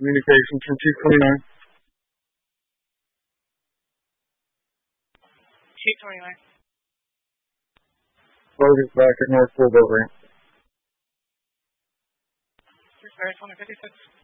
communications from Chief 29. Chief 29. Target back at North Bullboat Ramp. Paris 156.